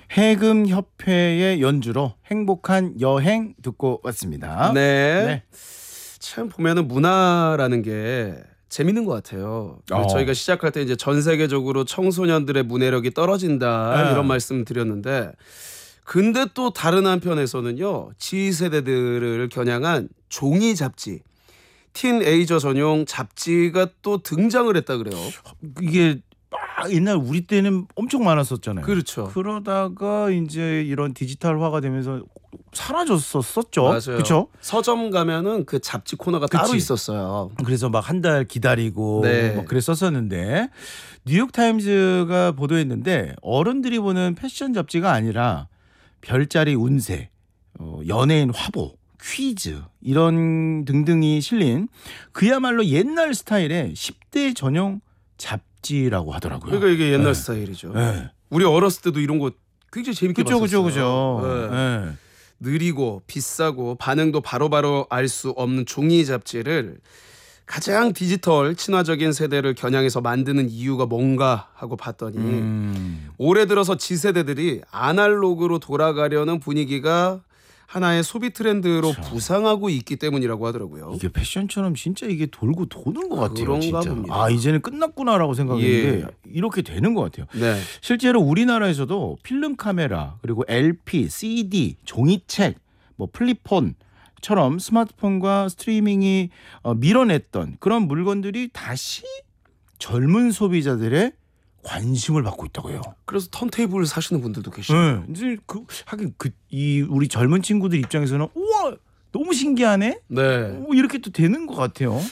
해금협회의 연주로 행복한 여행 듣고 왔습니다. 네. 네. 참 보면은 문화라는 게 재밌는 것 같아요. 저희가 시작할 때 이제 전 세계적으로 청소년들의 문해력이 떨어진다 이런 말씀 드렸는데, 근데 또 다른 한편에서는요, G세대들을 겨냥한 종이 잡지, 틴에이저 전용 잡지가 또 등장을 했다 그래요. 이게 옛날 우리 때는 엄청 많았었잖아요. 그렇죠. 그러다가 이제 이런 디지털화가 되면서 사라졌었죠. 맞아요. 그렇죠? 서점 가면은 그 잡지 코너가 따로 그치. 있었어요. 그래서 막 한 달 기다리고 네. 막 그랬었었는데, 뉴욕 타임즈가 보도했는데 어른들이 보는 패션 잡지가 아니라 별자리 운세, 연예인 화보, 퀴즈 이런 등등이 실린 그야말로 옛날 스타일의 10대 전용 잡지라고 하더라고요. 그러니까 이게 옛날 스타일이죠. 네. 우리 어렸을 때도 이런 거 굉장히 재밌게 봤었어요. 그죠. 네. 네. 느리고 비싸고 반응도 바로바로 알 수 없는 종이 잡지를 가장 디지털 친화적인 세대를 겨냥해서 만드는 이유가 뭔가 하고 봤더니 올해 들어서 G세대들이 아날로그로 돌아가려는 분위기가 하나의 소비 트렌드로 부상하고 있기 때문이라고 하더라고요. 이게 패션처럼 진짜 이게 돌고 도는 것 같아요. 그런가 진짜. 봅니다. 이제는 끝났구나라고 생각했는데 이렇게 되는 것 같아요. 네. 실제로 우리나라에서도 필름 카메라, 그리고 LP, CD, 종이책, 뭐 플립폰처럼 스마트폰과 스트리밍이 밀어냈던 그런 물건들이 다시 젊은 소비자들의 관심을 받고 있다고 해요. 그래서 턴테이블 사시는 분들도 계시죠. 네. 이제 하긴 이 우리 젊은 친구들 입장에서는 우와 너무 신기하네. 네. 이렇게 또 되는 것 같아요.